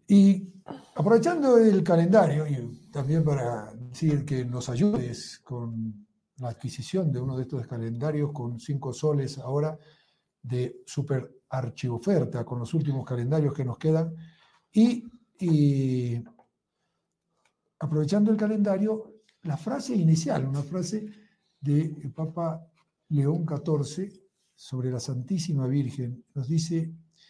Y aprovechando el calendario, y también para decir que nos ayudes con la adquisición de uno de estos calendarios con 5 soles ahora de super archioferta con los últimos calendarios que nos quedan. Y aprovechando el calendario, la frase inicial, una frase de Papa León XIV sobre la Santísima Virgen, nos dice: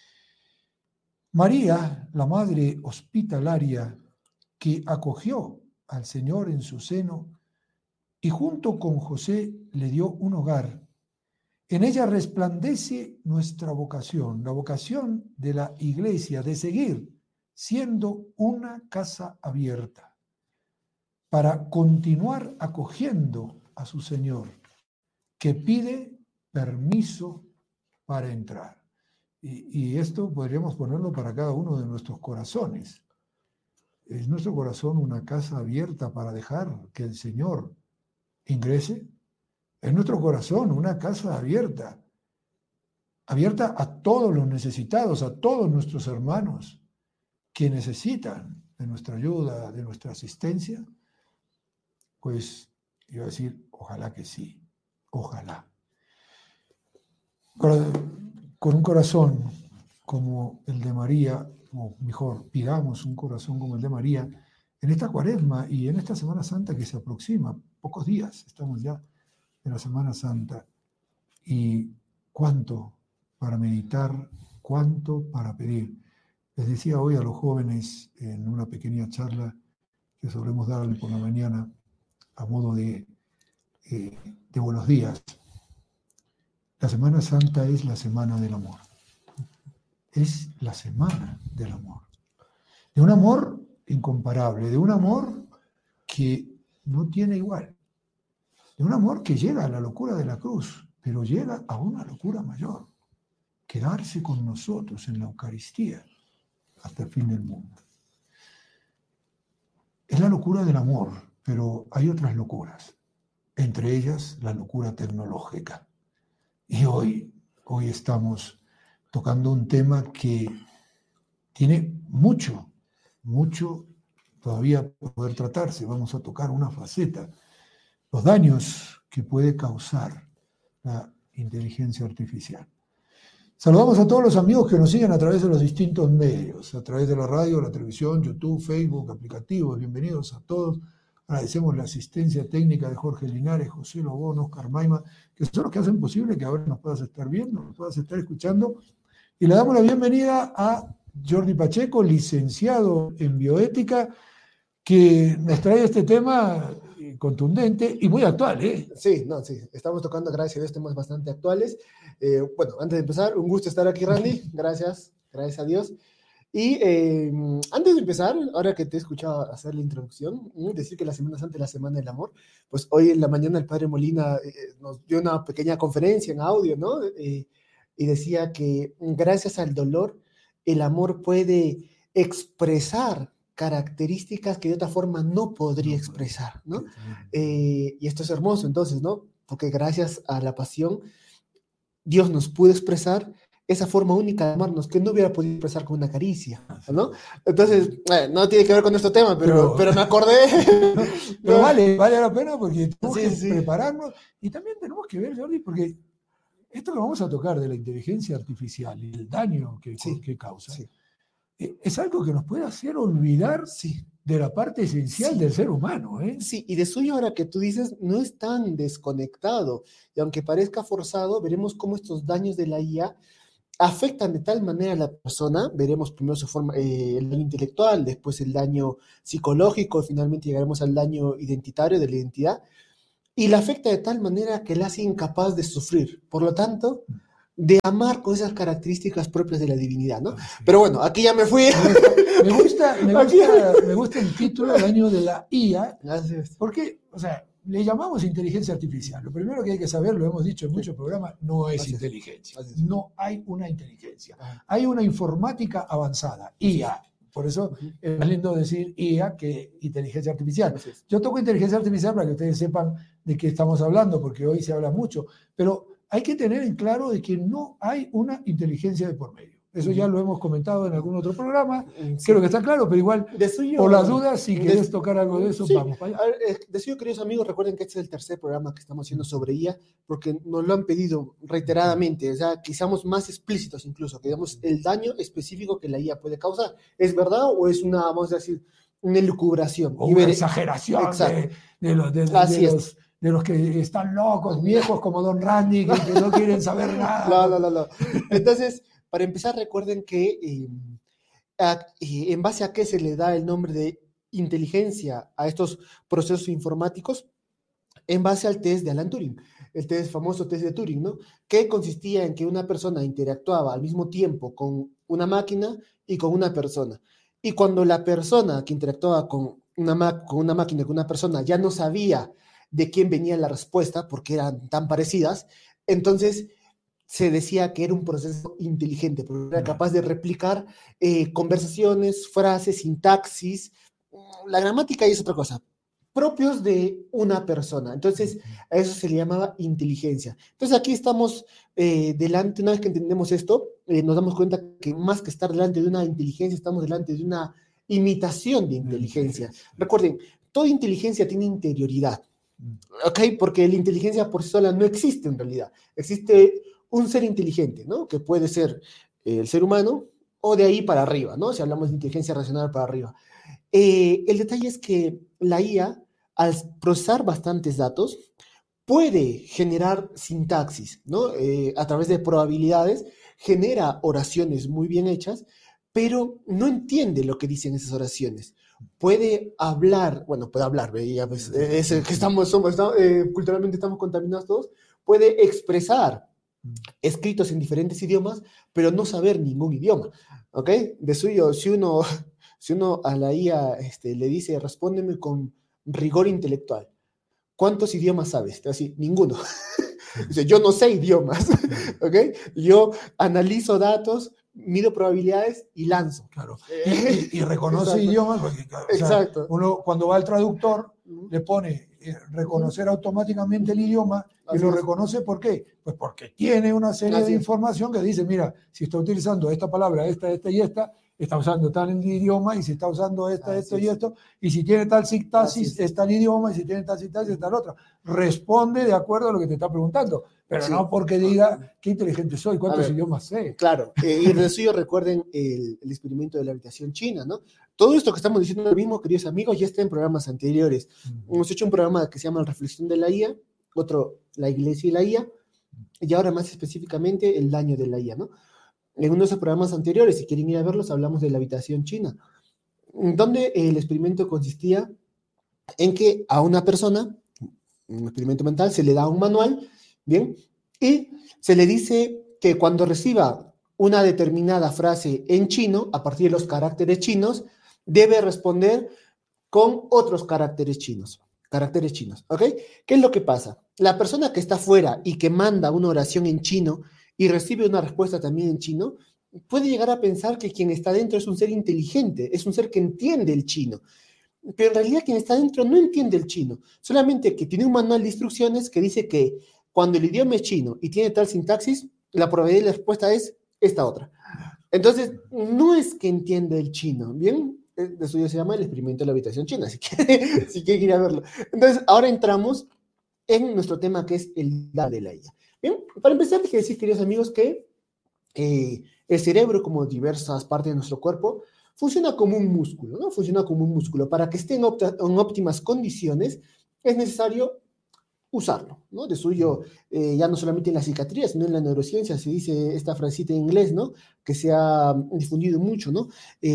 María, la madre hospitalaria que acogió al Señor en su seno y junto con José le dio un hogar. En ella resplandece nuestra vocación, la vocación de la Iglesia, de seguir siendo una casa abierta para continuar acogiendo a su Señor, que pide permiso para entrar. Y esto podríamos ponerlo para cada uno de nuestros corazones. ¿Es nuestro corazón una casa abierta para dejar que el Señor ingrese? ¿Es nuestro corazón una casa abierta? Abierta a todos los necesitados, a todos nuestros hermanos que necesitan de nuestra ayuda, de nuestra asistencia. Pues iba a decir, ojalá que sí, ojalá. Con un corazón como el de María, o mejor, pidamos un corazón como el de María, en esta Cuaresma y en esta Semana Santa que se aproxima, pocos días, estamos ya en la Semana Santa, y cuánto para meditar, cuánto para pedir. Les decía hoy a los jóvenes en una pequeña charla que solemos dar por la mañana a modo de buenos días. La Semana Santa es la semana del amor. Es la semana del amor. De un amor incomparable, de un amor que no tiene igual. De un amor que llega a la locura de la cruz, pero llega a una locura mayor. Quedarse con nosotros en la Eucaristía hasta el fin del mundo. Es la locura del amor, pero hay otras locuras. Entre ellas, la locura tecnológica. Y hoy estamos tocando un tema que tiene mucho todavía por poder tratarse. Vamos a tocar una faceta, los daños que puede causar la inteligencia artificial. Saludamos a todos los amigos que nos siguen a través de los distintos medios, a través de la radio, la televisión, YouTube, Facebook, aplicativos. Bienvenidos a todos. Agradecemos la asistencia técnica de Jorge Linares, José Lobón, Oscar Maima, que son los que hacen posible que ahora nos puedas estar viendo, nos puedas estar escuchando. Y le damos la bienvenida a Jordi Pacheco, licenciado en bioética, que nos trae este tema contundente y muy actual, ¿eh? Sí, estamos tocando, gracias a Dios, temas bastante actuales. Bueno, antes de empezar, un gusto estar aquí, Randy. Gracias a Dios. Y antes de empezar, ahora que te he escuchado hacer la introducción, decir que la Semana Santa es la Semana del Amor, pues hoy en la mañana el Padre Molina nos dio una pequeña conferencia en audio, ¿no? Y decía que gracias al dolor, el amor puede expresar características que de otra forma no podría expresar, ¿no? Y esto es hermoso, entonces, ¿no? Porque gracias a la pasión, Dios nos pudo expresar esa forma única de amarnos que no hubiera podido expresar con una caricia, ¿no? Entonces, no tiene que ver con nuestro tema, pero me acordé. Pero vale la pena porque tenemos que prepararnos y también tenemos que ver, Jordi, porque esto que vamos a tocar de la inteligencia artificial y el daño que causa, es algo que nos puede hacer olvidar de la parte esencial del ser humano, ¿eh? Sí, y de suyo ahora que tú dices, no es tan desconectado. Y aunque parezca forzado, veremos cómo estos daños de la IA afectan de tal manera a la persona. Veremos primero su forma, el daño intelectual, después el daño psicológico, finalmente llegaremos al daño identitario de la identidad. Y la afecta de tal manera que la hace incapaz de sufrir. Por lo tanto, de amar con esas características propias de la divinidad, ¿no? Pero bueno, aquí ya me fui. Me gusta el título, Daño de la IA, porque, o sea, le llamamos inteligencia artificial. Lo primero que hay que saber, lo hemos dicho en muchos programas, no es inteligencia. No hay una inteligencia. Hay una informática avanzada, IA. Por eso es más lindo decir IA que inteligencia artificial. Yo toco inteligencia artificial para que ustedes sepan de qué estamos hablando, porque hoy se habla mucho, pero hay que tener en claro de que no hay una inteligencia de por medio. Eso ya lo hemos comentado en algún otro programa. Sí. Creo que está claro, pero igual, De suyo, por las dudas, si querés tocar algo de eso, sí. vamos para allá. A ver, de suyo, queridos amigos, recuerden que este es el tercer programa que estamos haciendo sobre IA, porque nos lo han pedido reiteradamente, o sea, que seamos más explícitos incluso, que digamos el daño específico que la IA puede causar. ¿Es verdad o es una, vamos a decir, una elucubración? O una exageración de los que están locos, viejos como Don Randy, que no quieren saber nada. No. Entonces, para empezar, recuerden que en base a qué se le da el nombre de inteligencia a estos procesos informáticos, en base al test de Alan Turing, el famoso test de Turing, ¿no? Que consistía en que una persona interactuaba al mismo tiempo con una máquina y con una persona. Y cuando la persona que interactuaba con una máquina y con una persona ya no sabía de quién venía la respuesta, porque eran tan parecidas, entonces se decía que era un proceso inteligente, porque era capaz de replicar conversaciones, frases, sintaxis, la gramática y es otra cosa, propios de una persona. Entonces, a eso se le llamaba inteligencia. Entonces, aquí estamos delante, una vez que entendemos esto, nos damos cuenta que más que estar delante de una inteligencia, estamos delante de una imitación de inteligencia. Recuerden, toda inteligencia tiene interioridad, ¿ok? Porque la inteligencia por sí sola no existe en realidad. Existe un ser inteligente, ¿no? Que puede ser el ser humano o de ahí para arriba, ¿no? Si hablamos de inteligencia racional para arriba. El detalle es que la IA, al procesar bastantes datos, puede generar sintaxis, ¿no? A través de probabilidades, genera oraciones muy bien hechas, pero no entiende lo que dicen esas oraciones. Puede hablar, veía, pues, es que culturalmente estamos contaminados todos, puede expresar escritos en diferentes idiomas, pero no saber ningún idioma, ¿ok? De suyo, si uno a la IA le dice, respóndeme con rigor intelectual, ¿cuántos idiomas sabes? Te va a decir, ninguno. Dice, yo no sé idiomas, ¿ok? Yo analizo datos, mido probabilidades y lanzo. Claro. Y reconoce Exacto. idiomas, porque Exacto. O sea, uno cuando va al traductor le pone reconocer automáticamente el idioma y lo reconoce. ¿Por qué? Pues porque tiene una serie de información que dice, mira, si está utilizando esta palabra, esta y esta, está usando tal idioma, y si está usando esto y esto, y si tiene tal sintaxis, es tal idioma, y si tiene tal sintaxis, es tal otra. Responde de acuerdo a lo que te está preguntando, pero no porque diga qué inteligente soy, cuántos idiomas sé. Claro, y de suyo recuerden el experimento de la habitación china, ¿no? Todo esto que estamos diciendo lo mismo, queridos amigos, ya está en programas anteriores. Hemos hecho un programa que se llama Reflexión de la IA, otro, La Iglesia y la IA, y ahora más específicamente el daño de la IA, ¿no? En uno de esos programas anteriores, si quieren ir a verlos, hablamos de la habitación china, donde el experimento consistía en que a una persona, un experimento mental, se le da un manual, ¿bien? Y se le dice que cuando reciba una determinada frase en chino, a partir de los caracteres chinos, debe responder con otros caracteres chinos, ¿ok? ¿Qué es lo que pasa? La persona que está fuera y que manda una oración en chino y recibe una respuesta también en chino, puede llegar a pensar que quien está dentro es un ser inteligente, es un ser que entiende el chino. Pero en realidad quien está dentro no entiende el chino, solamente que tiene un manual de instrucciones que dice que cuando el idioma es chino y tiene tal sintaxis, la probabilidad de la respuesta es esta otra. Entonces, no es que entienda el chino, ¿bien? De eso ya se llama el experimento de la habitación china, si quieren ir a verlo. Entonces, ahora entramos en nuestro tema que es el daño de la IA. Bien, para empezar, hay que decir, queridos amigos, que el cerebro, como diversas partes de nuestro cuerpo, funciona como un músculo, ¿no? Funciona como un músculo. Para que esté en óptimas condiciones, es necesario usarlo, ¿no? De suyo, ya no solamente en la psiquiatría, sino en la neurociencia, se dice esta frasecita en inglés, ¿no? Que se ha difundido mucho, ¿no?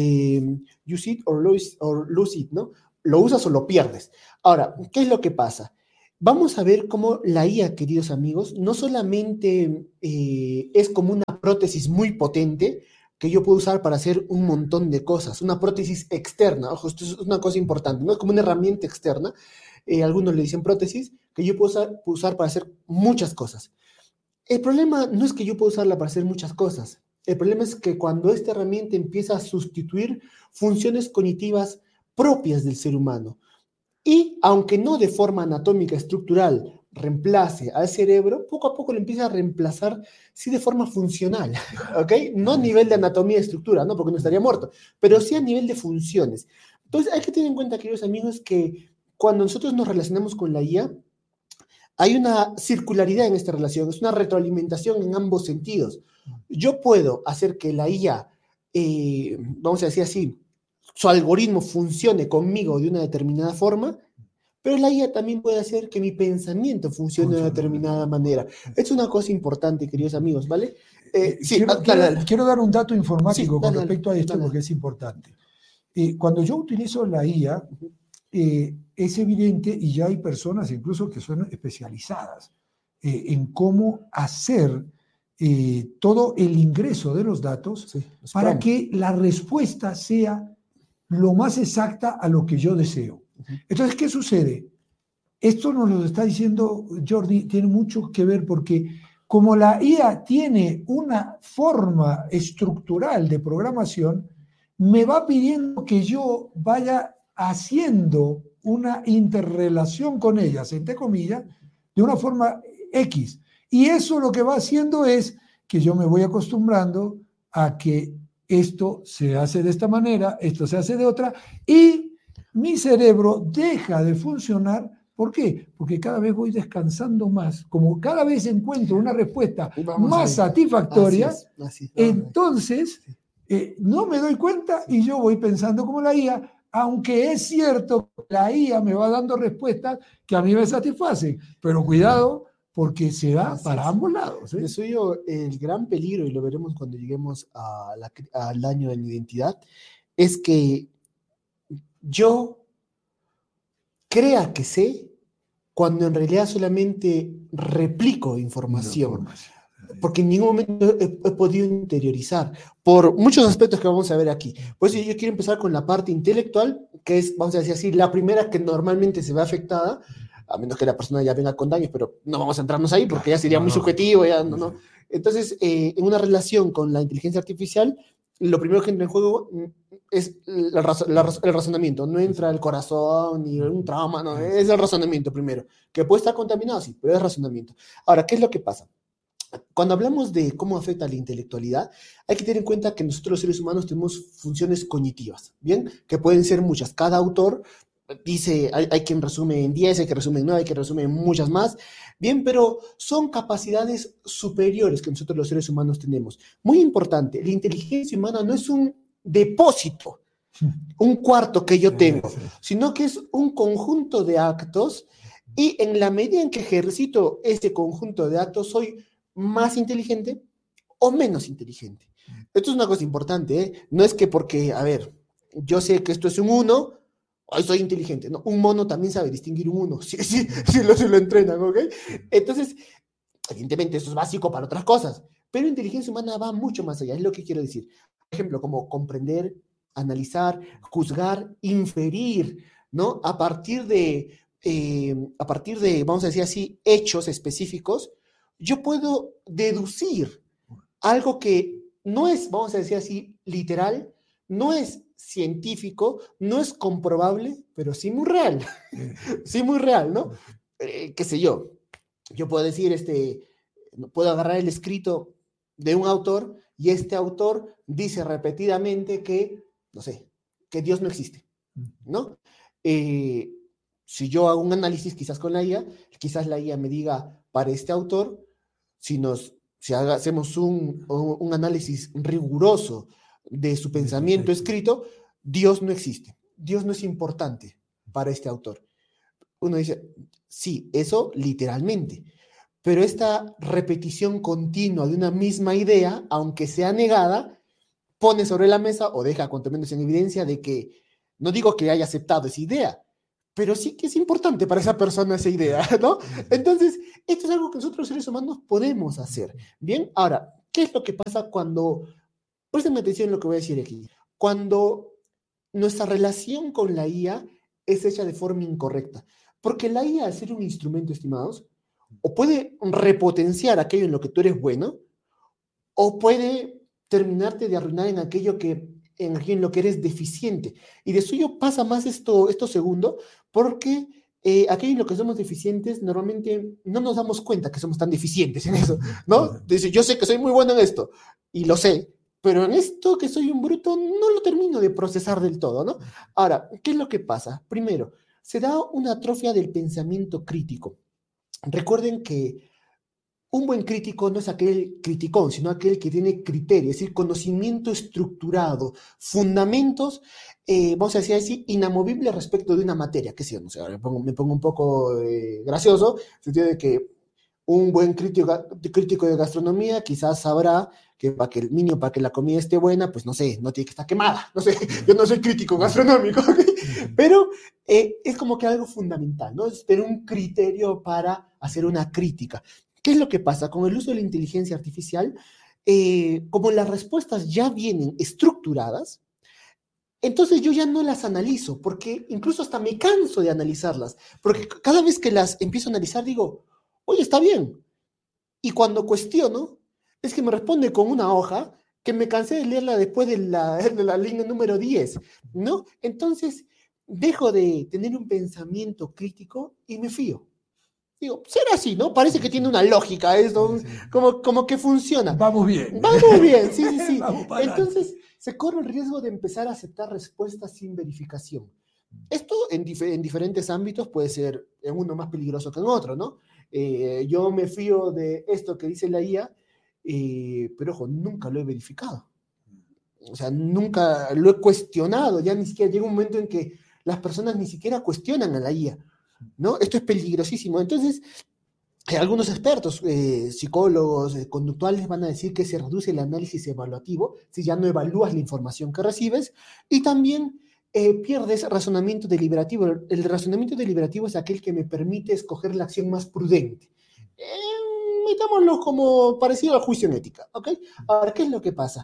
Use it or lose it, ¿no? Lo usas o lo pierdes. Ahora, ¿qué es lo que pasa? Vamos a ver cómo la IA, queridos amigos, no solamente es como una prótesis muy potente que yo puedo usar para hacer un montón de cosas, una prótesis externa, ojo, esto es una cosa importante, no es como una herramienta externa, algunos le dicen prótesis, que yo puedo usar para hacer muchas cosas. El problema no es que yo pueda usarla para hacer muchas cosas, el problema es que cuando esta herramienta empieza a sustituir funciones cognitivas propias del ser humano, y aunque no de forma anatómica estructural, reemplace al cerebro, poco a poco lo empieza a reemplazar, sí, de forma funcional, ¿ok? No a nivel de anatomía y estructura, ¿no? Porque no estaría muerto, pero sí a nivel de funciones. Entonces, hay que tener en cuenta, queridos amigos, que cuando nosotros nos relacionamos con la IA, hay una circularidad en esta relación, es una retroalimentación en ambos sentidos. Yo puedo hacer que la IA, vamos a decir así, su algoritmo funcione conmigo de una determinada forma, pero la IA también puede hacer que mi pensamiento funcione de una determinada manera. Es una cosa importante, queridos amigos, ¿vale? Sí, quiero dar un dato informático sí, con respecto a esto porque es importante. Cuando yo utilizo la IA, es evidente, y ya hay personas incluso que son especializadas en cómo hacer todo el ingreso de los datos para que la respuesta sea lo más exacta a lo que yo deseo. Entonces, ¿qué sucede? Esto nos lo está diciendo Jordi, tiene mucho que ver porque como la IA tiene una forma estructural de programación, me va pidiendo que yo vaya haciendo una interrelación con ellas, entre comillas, de una forma X. Y eso lo que va haciendo es que yo me voy acostumbrando a que esto se hace de esta manera, esto se hace de otra, y mi cerebro deja de funcionar. ¿Por qué? Porque cada vez voy descansando más. Como cada vez encuentro una respuesta más satisfactoria, entonces no me doy cuenta y yo voy pensando como la IA, aunque es cierto que la IA me va dando respuestas que a mí me satisfacen. Pero cuidado, porque se da para ambos lados. De suyo, el gran peligro, y lo veremos cuando lleguemos al año de la identidad, es que yo crea que sé cuando en realidad solamente replico información, porque en ningún momento he podido interiorizar, por muchos aspectos que vamos a ver aquí. Por eso yo quiero empezar con la parte intelectual, que es, vamos a decir así, la primera que normalmente se ve afectada, a menos que la persona ya venga con daños, pero no vamos a entrarnos ahí porque ya sería muy subjetivo. Ya, ¿no? Entonces, en una relación con la inteligencia artificial, lo primero que entra en juego es el razonamiento. No entra el corazón ni un trauma, no, es el razonamiento primero, que puede estar contaminado, sí, pero es razonamiento. Ahora, ¿qué es lo que pasa? Cuando hablamos de cómo afecta la intelectualidad, hay que tener en cuenta que nosotros los seres humanos tenemos funciones cognitivas, ¿bien? Que pueden ser muchas. Cada autor dice, hay quien resume en 10, hay quien resume en 9, hay quien resume en muchas más, bien, pero son capacidades superiores que nosotros los seres humanos tenemos. Muy importante, la inteligencia humana no es un depósito, un cuarto que yo tengo, sino que es un conjunto de actos, y en la medida en que ejercito ese conjunto de actos, soy más inteligente o menos inteligente. Esto es una cosa importante, ¿eh? No es que porque, a ver, yo sé que esto es un 1, hoy soy inteligente. No, un mono también sabe distinguir un 1, si lo entrenan, ¿ok? Entonces, evidentemente, eso es básico para otras cosas, pero inteligencia humana va mucho más allá, es lo que quiero decir. Por ejemplo, como comprender, analizar, juzgar, inferir, ¿no? A partir de, vamos a decir así, hechos específicos, yo puedo deducir algo que no es, vamos a decir así, literal, no es científico, no es comprobable, pero sí muy real. Sí muy real, ¿no? Qué sé yo. Yo puedo decir, puedo agarrar el escrito de un autor y este autor dice repetidamente que, no sé, que Dios no existe, ¿no? Si yo hago un análisis quizás con la IA, quizás la IA me diga, para este autor, si hacemos un análisis riguroso de su pensamiento escrito, Dios no existe, Dios no es importante para este autor. Uno dice, sí, eso literalmente, pero esta repetición continua de una misma idea, aunque sea negada, pone sobre la mesa o deja cuanto menos en evidencia de que, no digo que haya aceptado esa idea, pero sí que es importante para esa persona esa idea, ¿no? Entonces, esto es algo que nosotros los seres humanos podemos hacer. Bien, ahora, ¿qué es lo que pasa cuando, préstenme atención en lo que voy a decir aquí, cuando nuestra relación con la IA es hecha de forma incorrecta? Porque la IA, al ser un instrumento, estimados, o puede repotenciar aquello en lo que tú eres bueno, o puede terminarte de arruinar en aquello en lo que eres deficiente. Y de suyo pasa más esto segundo, porque aquellos en lo que somos deficientes, normalmente no nos damos cuenta que somos tan deficientes en eso, ¿no? Dice, yo sé que soy muy bueno en esto, y lo sé, pero en esto que soy un bruto no lo termino de procesar del todo, ¿no? Ahora, ¿qué es lo que pasa? Primero, se da una atrofia del pensamiento crítico. Recuerden que un buen crítico no es aquel criticón, sino aquel que tiene criterio, es decir, conocimiento estructurado, fundamentos, vamos a decir así, inamovibles respecto de una materia, que sí, no sé, ahora me pongo un poco gracioso, en el sentido de que un buen crítico de gastronomía quizás sabrá que para que el niño, para que la comida esté buena, pues no sé, no tiene que estar quemada, no sé, yo no soy crítico gastronómico, pero es como que algo fundamental, ¿no? Es tener un criterio para hacer una crítica. ¿Qué es lo que pasa? Con el uso de la inteligencia artificial, como las respuestas ya vienen estructuradas, entonces yo ya no las analizo, porque incluso hasta me canso de analizarlas, porque cada vez que las empiezo a analizar digo, oye, está bien. Y cuando cuestiono, es que me responde con una hoja que me cansé de leerla después de la línea número 10, ¿no? Entonces dejo de tener un pensamiento crítico y me fío. Digo, será así, ¿no? Parece que tiene una lógica esto, Sí, sí. como que funciona. Vamos bien. Vamos bien, sí, sí, sí. Vamos para Entonces, adelante. se corre el riesgo de empezar a aceptar respuestas sin verificación. Esto en diferentes ámbitos puede ser en uno más peligroso que en otro, ¿no? Yo me fío de esto que dice la IA, pero ojo, nunca lo he verificado. O sea, nunca lo he cuestionado. Ya ni siquiera llega un momento en que las personas ni siquiera cuestionan a la IA, ¿no? Esto es peligrosísimo. Entonces, algunos expertos, psicólogos, conductuales van a decir que se reduce el análisis evaluativo si ya no evalúas la información que recibes y también pierdes razonamiento deliberativo. El razonamiento deliberativo es aquel que me permite escoger la acción más prudente. Metámoslo como parecido al juicio en ética, ¿ok? Ahora, ¿qué es lo que pasa?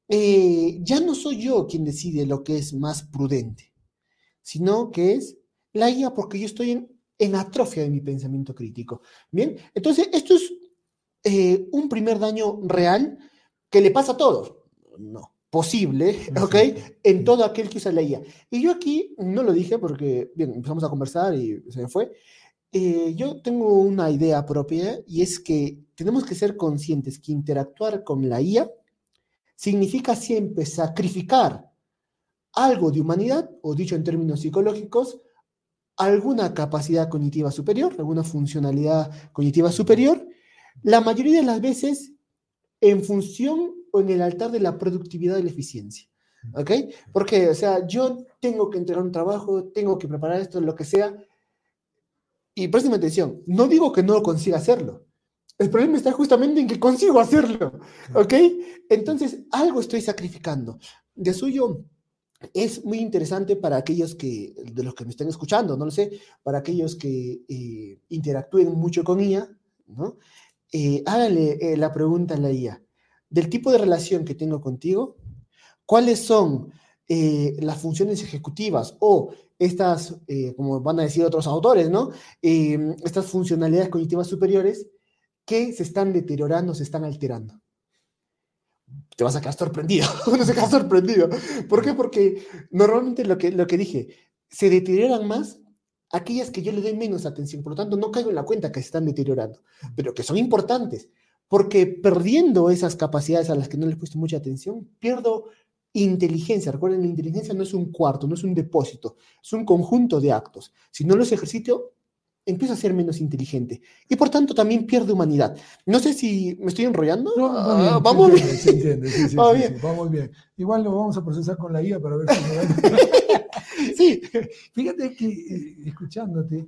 Ya no soy yo quien decide lo que es más prudente, sino que es la IA porque yo estoy en atrofia de mi pensamiento crítico. Bien, entonces esto es un primer daño real que le pasa a todos. No, posible, ¿ok? En todo aquel que usa la IA. Y yo aquí no lo dije porque, bien, empezamos a conversar y se me fue. Yo tengo una idea propia y es que tenemos que ser conscientes que interactuar con la IA significa siempre sacrificar algo de humanidad, o dicho en términos psicológicos, alguna capacidad cognitiva superior, alguna funcionalidad cognitiva superior, la mayoría de las veces en función o en el altar de la productividad y la eficiencia. ¿Ok? Porque, o sea, yo tengo que entregar un trabajo, tengo que preparar esto, lo que sea, y préstame atención, no digo que no consiga hacerlo. El problema está justamente en que consigo hacerlo. ¿Ok? Entonces, algo estoy sacrificando. De suyo, es muy interesante para aquellos que, de los que me estén escuchando, no lo sé, para aquellos que interactúen mucho con IA, ¿no? Háganle la pregunta a la IA. Del tipo de relación que tengo contigo, ¿cuáles son las funciones ejecutivas o estas, como van a decir otros autores, ¿no? Estas funcionalidades cognitivas superiores que se están deteriorando, se están alterando? Te vas a quedar sorprendido, uno se queda sorprendido. ¿Por qué? Porque normalmente lo que dije, se deterioran más aquellas que yo le doy menos atención, por lo tanto no caigo en la cuenta que se están deteriorando, pero que son importantes, porque perdiendo esas capacidades a las que no les he puesto mucha atención, pierdo inteligencia. Recuerden, la inteligencia no es un cuarto, no es un depósito, es un conjunto de actos. Si no los ejercito, empiezo a ser menos inteligente y por tanto también pierde humanidad. No sé si me estoy enrollando. No, va bien, Vamos bien. se entiende, sí, sí, Vamos sí, bien. sí, vamos bien. Igual lo vamos a procesar con la IA para ver si me da. Sí. Fíjate que escuchándote,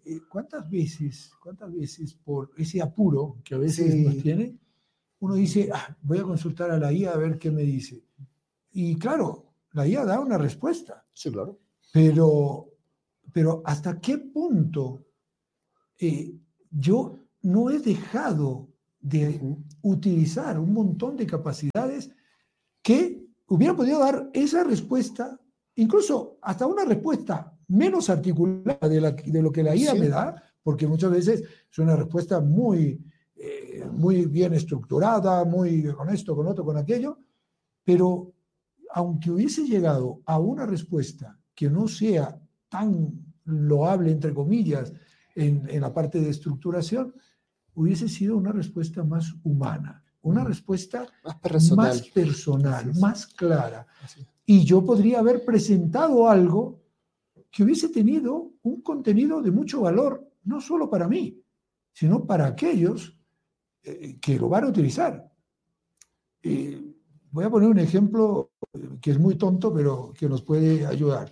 cuántas veces por ese apuro que a veces nos Sí. tiene, uno dice, voy a consultar a la IA a ver qué me dice. Y claro, la IA da una respuesta, Sí, claro. pero ¿hasta qué punto yo no he dejado de utilizar un montón de capacidades que hubiera podido dar esa respuesta, incluso hasta una respuesta menos articulada de lo que la IA me Sí. da, porque muchas veces es una respuesta muy, muy bien estructurada, muy con esto, con otro, con aquello, pero aunque hubiese llegado a una respuesta que no sea tan loable, entre comillas, en la parte de estructuración, hubiese sido una respuesta más humana, una respuesta más personal, más clara. Y yo podría haber presentado algo que hubiese tenido un contenido de mucho valor, no solo para mí, sino para aquellos que lo van a utilizar. Voy a poner un ejemplo que es muy tonto, pero que nos puede ayudar.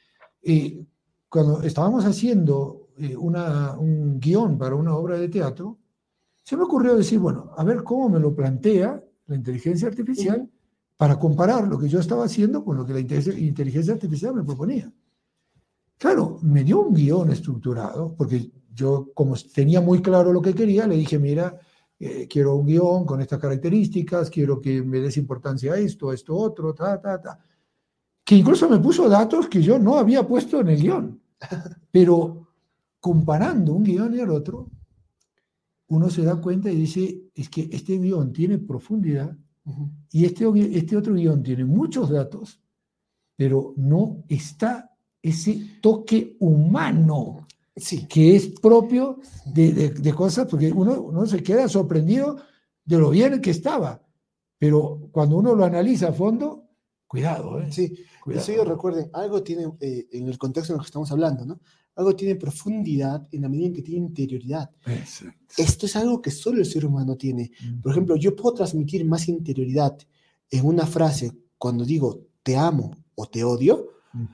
Cuando estábamos haciendo un guión para una obra de teatro, se me ocurrió decir, bueno, a ver cómo me lo plantea la inteligencia artificial para comparar lo que yo estaba haciendo con lo que la inteligencia artificial me proponía. Claro, me dio un guión estructurado, porque yo, como tenía muy claro lo que quería, le dije, mira, quiero un guión con estas características, quiero que me des importancia a esto otro, que incluso me puso datos que yo no había puesto en el guión. Pero comparando un guión y el otro, uno se da cuenta y dice, es que este guión tiene profundidad y este otro guión tiene muchos datos, pero no está ese toque humano que es propio de cosas, porque uno se queda sorprendido de lo bien que estaba, pero cuando uno lo analiza a fondo, cuidado. Sí, cuidado. Eso recuerden, algo tiene, en el contexto en el que estamos hablando, ¿no? Algo tiene profundidad en la medida en que tiene interioridad. Exacto. Esto es algo que solo el ser humano tiene. Por ejemplo, yo puedo transmitir más interioridad en una frase cuando digo te amo o te odio,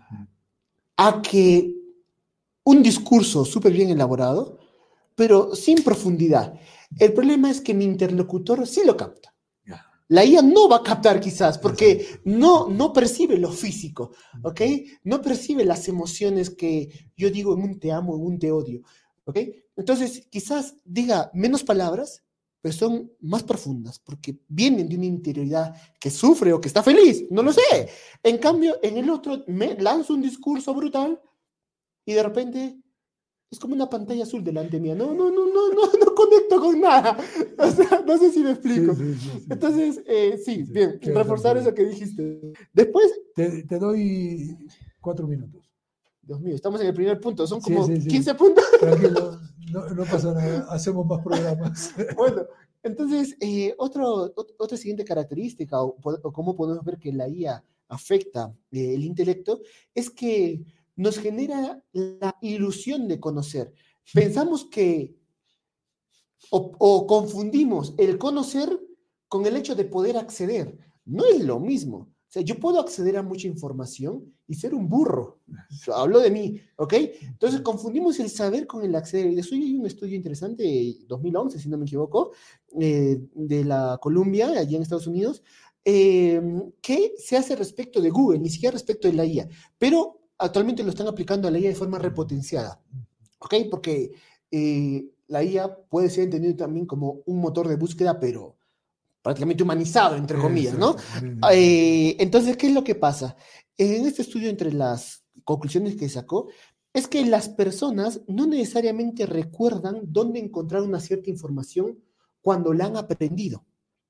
a que un discurso súper bien elaborado, pero sin profundidad. El problema es que mi interlocutor sí lo capta. La IA no va a captar quizás, porque no percibe lo físico, ¿ok? No percibe las emociones que yo digo en un te amo, en un te odio, ¿ok? Entonces, quizás diga menos palabras, pero son más profundas, porque vienen de una interioridad que sufre o que está feliz, no lo sé. En cambio, en el otro me lanzo un discurso brutal y de repente es como una pantalla azul delante mía. No conecto con nada. O sea, no sé si me explico. Sí. Entonces, bien, reforzar eso que dijiste. Después... Te doy 4 minutos. Dios mío, estamos en el primer punto. Son como 15 puntos. Tranquilo, no pasa nada. Hacemos más programas. Bueno, entonces, otra siguiente característica, o cómo podemos ver que la IA afecta el intelecto, es que nos genera la ilusión de conocer. Pensamos que, o confundimos el conocer con el hecho de poder acceder. No es lo mismo. O sea, yo puedo acceder a mucha información y ser un burro. Hablo de mí, ¿ok? Entonces confundimos el saber con el acceder. Y de eso hay un estudio interesante, 2011, si no me equivoco, de la Columbia, allí en Estados Unidos, que se hace respecto de Google, ni siquiera respecto de la IA. Pero actualmente lo están aplicando a la IA de forma repotenciada, ¿ok? Porque la IA puede ser entendido también como un motor de búsqueda, pero prácticamente humanizado, entre comillas, ¿no? Entonces, ¿qué es lo que pasa? En este estudio, entre las conclusiones que sacó, es que las personas no necesariamente recuerdan dónde encontrar una cierta información cuando la han aprendido.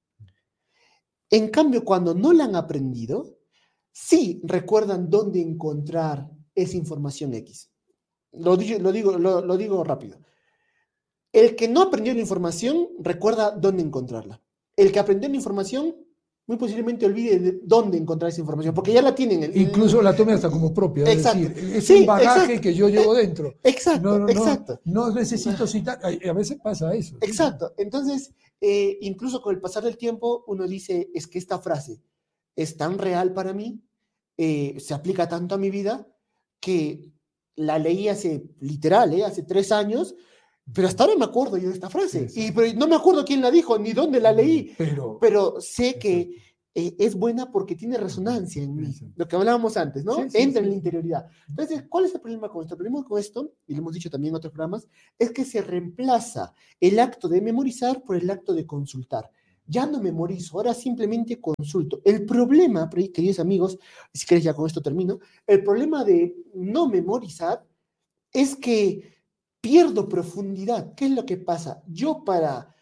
En cambio, cuando no la han aprendido, sí recuerdan dónde encontrar esa información X. Lo digo rápido. El que no aprendió la información recuerda dónde encontrarla. El que aprendió la información muy posiblemente olvide de dónde encontrar esa información, porque ya la tienen. Incluso la tome hasta como propia. Exacto. Es decir, es un bagaje que yo llevo dentro. Exacto. No necesito citar. A veces pasa eso. Exacto. Entonces, incluso con el pasar del tiempo, uno dice, es que esta frase es tan real para mí, se aplica tanto a mi vida, que la leí hace 3 años, pero hasta ahora me acuerdo yo de esta frase. Pero no me acuerdo quién la dijo, ni dónde la leí, pero sé que es buena porque tiene resonancia en mí. Lo que hablábamos antes, ¿no? Entra en la interioridad. Entonces, ¿cuál es el problema con esto? El problema con esto, y lo hemos dicho también en otros programas, es que se reemplaza el acto de memorizar por el acto de consultar. Ya no memorizo, ahora simplemente consulto. El problema, queridos amigos, si quieres ya con esto termino, el problema de no memorizar es que pierdo profundidad. ¿Qué es lo que pasa? Yo para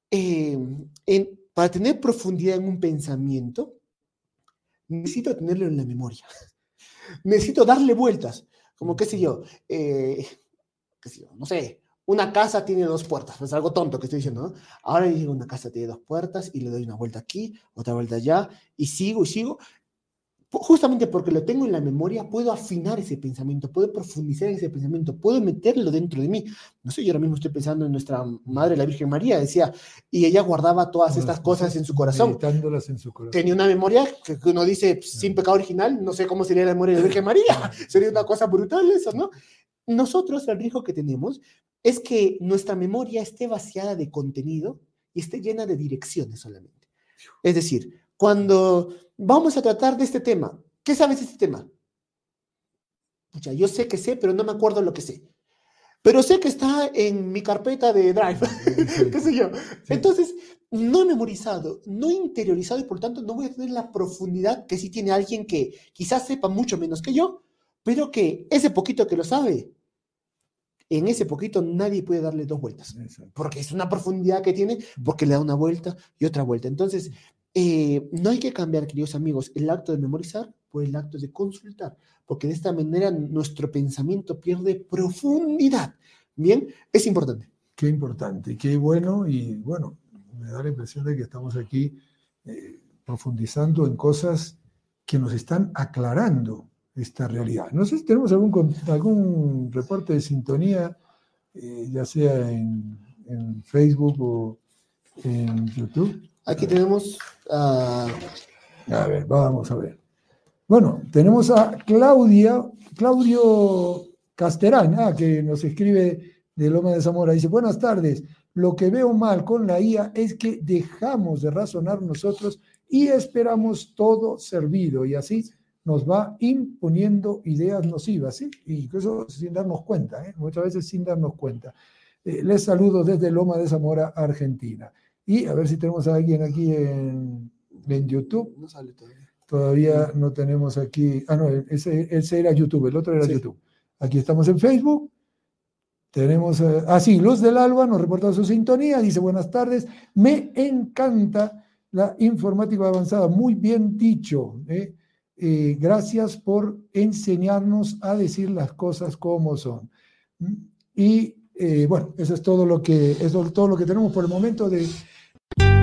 tener profundidad en un pensamiento, necesito tenerlo en la memoria. Necesito darle vueltas. Como, qué sé yo, no sé, una casa tiene 2 puertas, es algo tonto que estoy diciendo, ¿no? Ahora yo digo, una casa tiene 2 puertas y le doy una vuelta aquí, otra vuelta allá, y sigo, justamente porque lo tengo en la memoria, puedo afinar ese pensamiento, puedo profundizar en ese pensamiento, puedo meterlo dentro de mí. No sé, yo ahora mismo estoy pensando en nuestra Madre, la Virgen María, decía, y ella guardaba todas estas cosas en su corazón. Meditándolas en su corazón. Tenía una memoria que uno dice, sin pecado original, no sé cómo sería la memoria de la Virgen María, sería una cosa brutal eso, ¿no? Nosotros, el riesgo que tenemos es que nuestra memoria esté vaciada de contenido y esté llena de direcciones solamente. Es decir, cuando vamos a tratar de este tema, ¿qué sabes de este tema? Pucha, yo sé que sé, pero no me acuerdo lo que sé. Pero sé que está en mi carpeta de Drive, qué sé yo. Sí. Entonces, no he memorizado, no he interiorizado y por tanto no voy a tener la profundidad que sí tiene alguien que quizás sepa mucho menos que yo, pero que ese poquito que lo sabe, en ese poquito nadie puede darle 2 vueltas. Exacto. Porque es una profundidad que tiene, porque le da una vuelta y otra vuelta. Entonces, no hay que cambiar, queridos amigos, el acto de memorizar por el acto de consultar, porque de esta manera nuestro pensamiento pierde profundidad. Bien, es importante. Qué importante, qué bueno, y bueno, me da la impresión de que estamos aquí profundizando en cosas que nos están aclarando esta realidad. No sé si tenemos algún reporte de sintonía, ya sea en Facebook o en YouTube. Aquí tenemos A ver, vamos a ver. Bueno, tenemos a Claudio Casterán, que nos escribe de Loma de Zamora. Dice, buenas tardes. Lo que veo mal con la IA es que dejamos de razonar nosotros y esperamos todo servido y así nos va imponiendo ideas nocivas, ¿sí? Y eso sin darnos cuenta, muchas veces sin darnos cuenta. Les saludo desde Loma de Zamora, Argentina. Y a ver si tenemos a alguien aquí en YouTube. No sale todavía. Todavía no tenemos aquí. Ah, no, ese era YouTube, el otro era YouTube. Aquí estamos en Facebook. Tenemos. Sí, Luz del Alba nos reporta su sintonía. Dice: buenas tardes. Me encanta la informática avanzada. Muy bien dicho. Gracias por enseñarnos a decir las cosas como son. Y bueno, eso es todo lo que tenemos por el momento de